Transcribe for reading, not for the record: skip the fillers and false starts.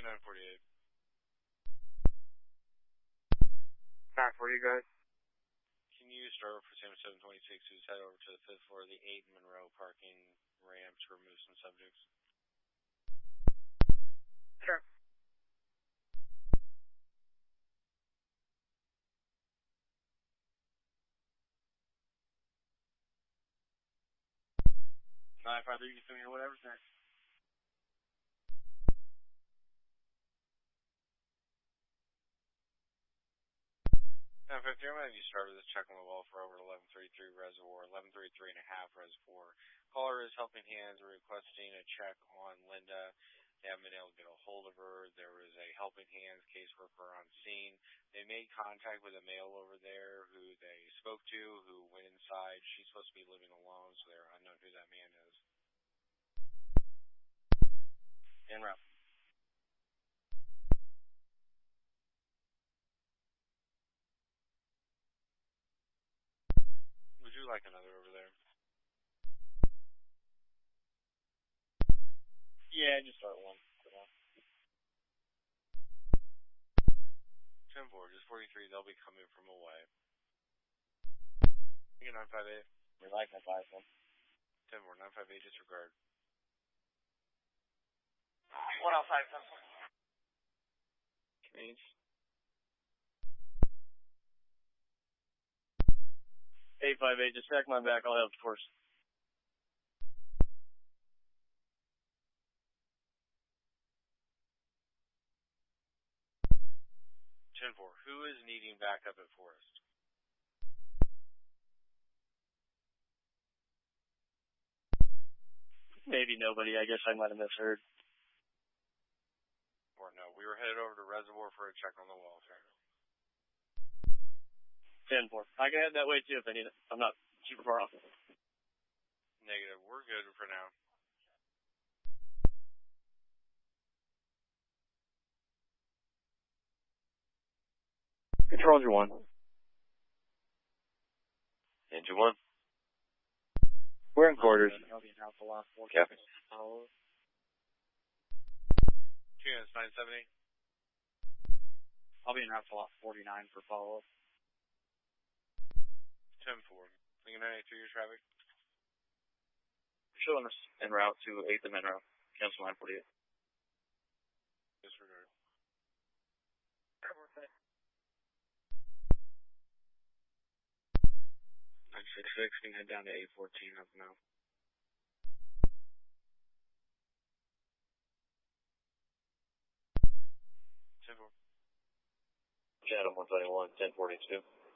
948. 940, guys. Can you start for Sam 726 who's head over to the 5th floor of the 8 Monroe parking ramp to remove some subjects? Sure. Nine five three, you can hear whatever's next. 953, I'm going to have you start with this check on the wall for over 1133 reservoir, 1133 and a half reservoir. Caller is helping hands requesting a check on Linda. They haven't been able to get a hold of her. There was a helping hands caseworker on scene. They made contact with a male over there who they spoke to, who went inside. She's supposed to be living alone, so they're unknown who that man is. En route. Would you like another over there? Yeah, just start one for now. 10-4, just 43, they'll be coming from away. 958. We like that 5-1. 10-4, 958, disregard. 105, 10-4. Canadians. 858, just check my back, I'll help, of course. 10-4, who is needing backup at Forest? Maybe nobody, I guess I might have misheard. Or no, we were headed over to Reservoir for a check on the wall, sir. 10-4. I can head that way too if I need it. I'm not super far off. Negative, we're good for now. Control, Roger 1. Engine 1. We're in quarters. Copy. Copy. 2 units, 970. I'll be in Alpha Lot 49 for follow-up. 10-4. Lincoln 983, your traffic. Showing us en route to 8th and Monroe. Cancel 948. Disregard. 966, can head down to 814 up now. Simple. Chatham 121, 1042.